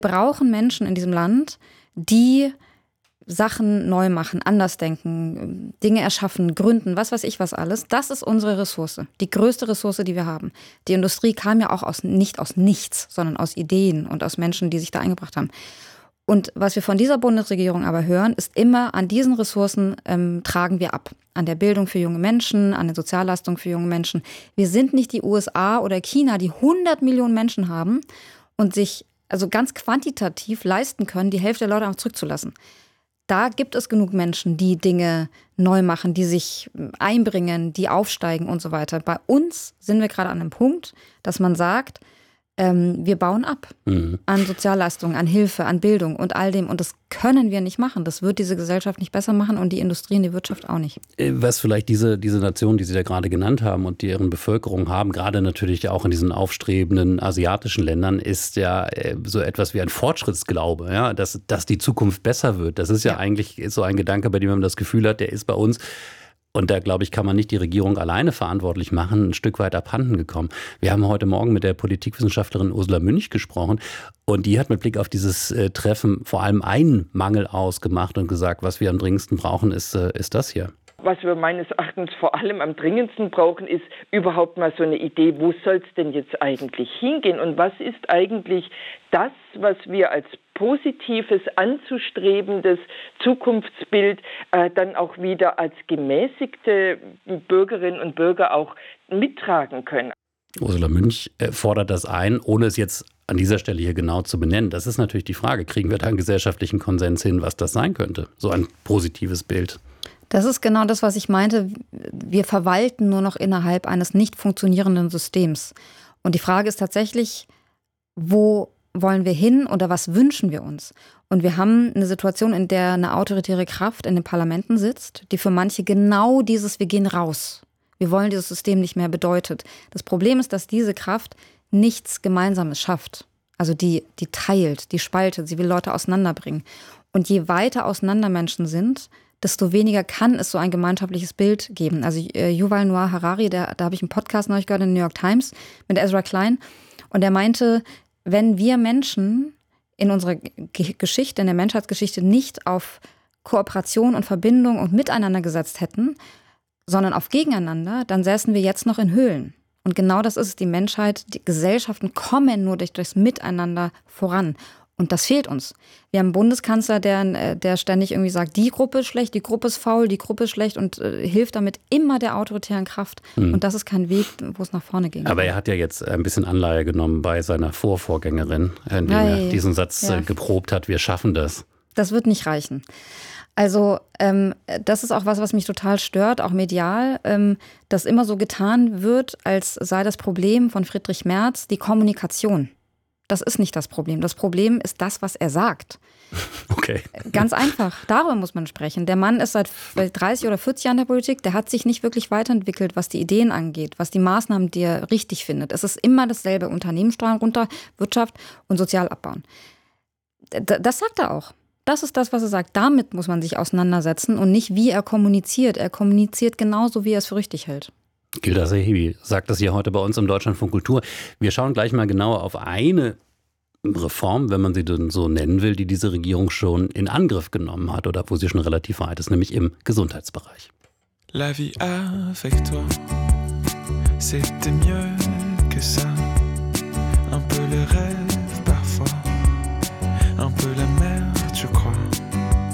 Brauchen Menschen in diesem Land, die Sachen neu machen, anders denken, Dinge erschaffen, gründen, was weiß ich was alles. Das ist unsere Ressource, die größte Ressource, die wir haben. Die Industrie kam ja auch nicht aus nichts, sondern aus Ideen und aus Menschen, die sich da eingebracht haben. Und was wir von dieser Bundesregierung aber hören, ist immer, an diesen Ressourcen tragen wir ab. An der Bildung für junge Menschen, an der Sozialleistung für junge Menschen. Wir sind nicht die USA oder China, die 100 Millionen Menschen haben und sich also ganz quantitativ leisten können, die Hälfte der Leute einfach zurückzulassen. Da gibt es genug Menschen, die Dinge neu machen, die sich einbringen, die aufsteigen und so weiter. Bei uns sind wir gerade an einem Punkt, dass man sagt, wir bauen ab an Sozialleistungen, an Hilfe, an Bildung und all dem. Und das können wir nicht machen. Das wird diese Gesellschaft nicht besser machen und die Industrie und die Wirtschaft auch nicht. Was vielleicht diese Nationen, die Sie da gerade genannt haben und deren Bevölkerung haben, gerade natürlich auch in diesen aufstrebenden asiatischen Ländern, ist ja so etwas wie ein Fortschrittsglaube, ja, dass die Zukunft besser wird. Das ist ja eigentlich so ein Gedanke, bei dem man das Gefühl hat, der ist bei uns. Und da, glaube ich, kann man nicht die Regierung alleine verantwortlich machen, ein Stück weit abhanden gekommen. Wir haben heute Morgen mit der Politikwissenschaftlerin Ursula Münch gesprochen und die hat mit Blick auf dieses Treffen vor allem einen Mangel ausgemacht und gesagt, was wir am dringendsten brauchen, ist das hier. Was wir meines Erachtens vor allem am dringendsten brauchen, ist überhaupt mal so eine Idee, wo soll es denn jetzt eigentlich hingehen und was ist eigentlich das, was wir als positives, anzustrebendes Zukunftsbild dann auch wieder als gemäßigte Bürgerinnen und Bürger auch mittragen können. Ursula Münch fordert das ein, ohne es jetzt an dieser Stelle hier genau zu benennen. Das ist natürlich die Frage, kriegen wir da einen gesellschaftlichen Konsens hin, was das sein könnte, so ein positives Bild? Das ist genau das, was ich meinte. Wir verwalten nur noch innerhalb eines nicht funktionierenden Systems. Und die Frage ist tatsächlich, wo wollen wir hin oder was wünschen wir uns? Und wir haben eine Situation, in der eine autoritäre Kraft in den Parlamenten sitzt, die für manche genau dieses "Wir gehen raus. Wir wollen dieses System nicht mehr" bedeutet. Das Problem ist, dass diese Kraft nichts Gemeinsames schafft. Also die teilt, die spaltet, sie will Leute auseinanderbringen. Und je weiter auseinander Menschen sind, desto weniger kann es so ein gemeinschaftliches Bild geben. Also Yuval Noah Harari, da habe ich einen Podcast neulich gehört in der New York Times mit Ezra Klein. Und er meinte, wenn wir Menschen in unserer Geschichte, in der Menschheitsgeschichte nicht auf Kooperation und Verbindung und Miteinander gesetzt hätten, sondern auf Gegeneinander, dann säßen wir jetzt noch in Höhlen. Und genau das ist es, die Menschheit, die Gesellschaften kommen nur durchs Miteinander voran. Und das fehlt uns. Wir haben einen Bundeskanzler, der ständig irgendwie sagt, die Gruppe ist schlecht, die Gruppe ist faul, die Gruppe ist schlecht und hilft damit immer der autoritären Kraft. Und das ist kein Weg, wo es nach vorne ging. Aber er hat ja jetzt ein bisschen Anleihe genommen bei seiner Vorvorgängerin, indem er diesen Satz geprobt hat, wir schaffen das. Das wird nicht reichen. Also das ist auch was mich total stört, auch medial, dass immer so getan wird, als sei das Problem von Friedrich Merz die Kommunikation. Das ist nicht das Problem. Das Problem ist das, was er sagt. Okay. Ganz einfach. Darüber muss man sprechen. Der Mann ist seit 30 oder 40 Jahren in der Politik. Der hat sich nicht wirklich weiterentwickelt, was die Ideen angeht, was die Maßnahmen, die er richtig findet. Es ist immer dasselbe. Unternehmenssteuern runter, Wirtschaft und sozial abbauen. Das sagt er auch. Das ist das, was er sagt. Damit muss man sich auseinandersetzen und nicht, wie er kommuniziert. Er kommuniziert genauso, wie er es für richtig hält. Gilda Sahibi sagt das hier heute bei uns im Deutschlandfunk Kultur. Wir schauen gleich mal genauer auf eine Reform, wenn man sie denn so nennen will, die diese Regierung schon in Angriff genommen hat oder wo sie schon relativ weit ist, nämlich im Gesundheitsbereich. La vie avec toi, c'était mieux que ça. Un peu le rêve.